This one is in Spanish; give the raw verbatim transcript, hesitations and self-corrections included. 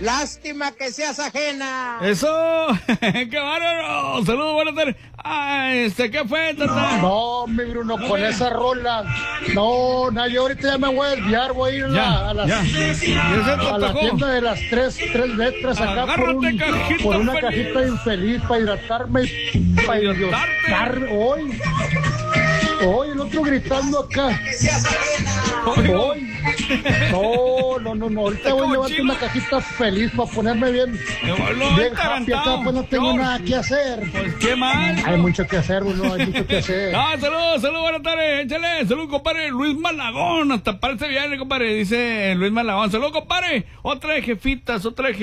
Lástima que seas ajena. Eso, qué bárbaro. Saludos, buenas tardes. Ah, este, ¿qué fue, tata? No, mi Bruno, con esa rola. No, no, yo ahorita ya me voy a desviar, voy a ir a la, a las, a la tienda de las tres, tres letras acá por, un, por una feliz. Cajita infeliz para hidratarme, para hidratarme hoy. Hoy el otro gritando acá. Hoy. No, no, no, no. Ahorita voy a llevarte una cajita feliz para ponerme bien, bien happy acá, pues no tengo nada que hacer. Pues qué mal. Hay mucho que hacer, uno, hay mucho que hacer. Ah, saludos, saludos, buenas tardes. Échale, saludos, compadre. Luis Malagón, hasta parece bien, compadre. Dice Luis Malagón. Saludos, compadre. Otra de jefitas, otra de